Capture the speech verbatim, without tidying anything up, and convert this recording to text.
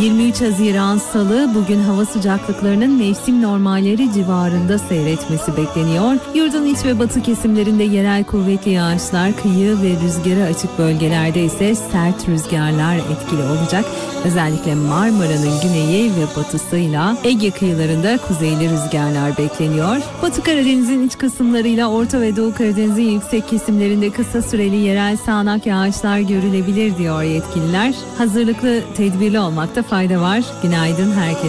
yirmi üç Haziran Salı, bugün hava sıcaklıklarının mevsim normalleri civarında seyretmesi bekleniyor. Yurdun iç ve batı kesimlerinde yerel kuvvetli yağışlar, kıyı ve rüzgarı açık bölgelerde ise sert rüzgarlar etkili olacak. Özellikle Marmara'nın güneyi ve batısıyla Ege kıyılarında kuzeyli rüzgarlar bekleniyor. Batı Karadeniz'in iç kısımlarıyla Orta ve Doğu Karadeniz'in yüksek kesimlerinde kısa süreli yerel sağanak yağışlar görülebilir diyor yetkililer. Hazırlıklı, tedbirli olmakta fayda var. Günaydın herkese.